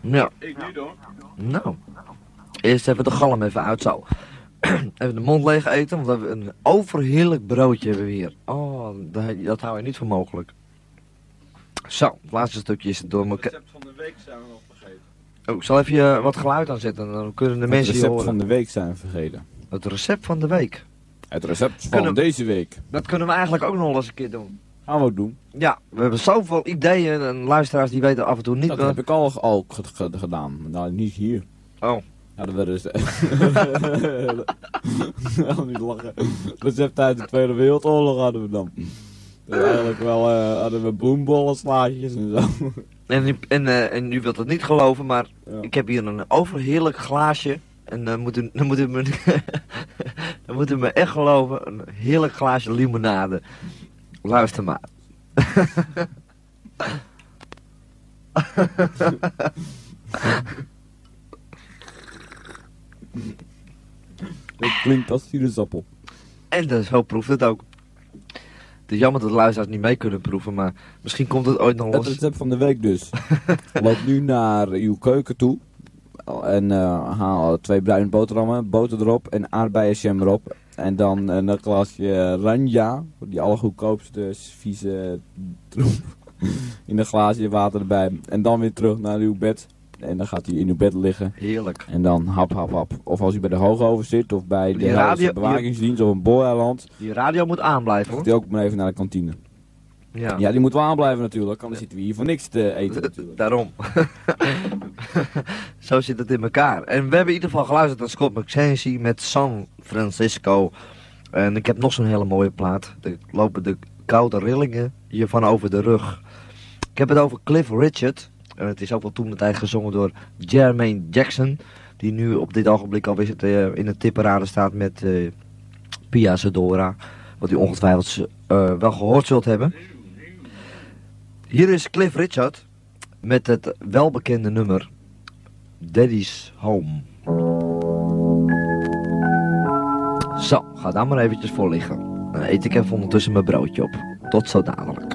Ja. Ik niet hoor. Nou. Eerst even de galm even uit zo. Even de mond leeg eten, want we hebben een overheerlijk broodje hebben we hier. Oh, dat hou je niet voor mogelijk. Zo, het laatste stukje is door Het elkaar. recept van de week zijn we nog vergeten. Oh, ik zal even wat geluid aanzetten, dan kunnen de mensen Het hier recept horen. van de week zijn we vergeten. Het recept van de week. Het recept van Kunnen- deze week. Dat kunnen we eigenlijk ook nog eens een keer doen. Gaan we ook doen. Ja, we hebben zoveel ideeën en luisteraars die weten af en toe niet Dat wat... heb ik al gedaan. Maar nou, niet hier. Oh. Ja, dat werden dus... Nou, niet lachen. Recept uit de Tweede Wereldoorlog hadden we dan. Dus eigenlijk wel hadden we bloembollen, slaatjes en zo. En u wilt het niet geloven, maar Ja. ik heb hier een overheerlijk glaasje. En dan moet u me, dan moet u me echt geloven, een heerlijk glaasje limonade. Luister maar. Dat klinkt als sinaasappel. En zo proeft het ook. Het is jammer dat de luisteraars niet mee kunnen proeven, maar misschien komt het ooit nog Het los. recept van de week dus. Loop nu naar uw keuken toe. En haal 2 bruine boterhammen, boter erop en aardbeienjam erop. En dan een glaasje ranja, die allergoedkoopste vieze troep. In een glaasje water erbij. En dan weer terug naar uw bed. En dan gaat u in uw bed liggen. Heerlijk. En dan hap, hap, hap. Of als u bij de Hoogover zit of bij de Die radio- Gelderse bewakingsdienst of een booreiland. Die radio moet aanblijven Gaat hoor. u ook maar even naar de kantine. Ja, Ja, die moet wel aanblijven natuurlijk. Anders zitten we hier voor niks te eten natuurlijk. daarom. Zo zit het in elkaar. En we hebben in ieder geval geluisterd naar Scott McKenzie met San Francisco. En ik heb nog zo'n hele mooie plaat. Er lopen de koude rillingen hiervan over de rug. Ik heb het over Cliff Richard. En het is ook wel toen de tijd gezongen door Jermaine Jackson. Die nu op dit ogenblik alweer in de tipparade staat met Pia Sedora. Wat u ongetwijfeld wel gehoord zult hebben. Hier is Cliff Richard met het welbekende nummer Daddy's Home. Zo, ga daar maar eventjes voor liggen. Dan eet ik even ondertussen mijn broodje op. Tot zo dadelijk.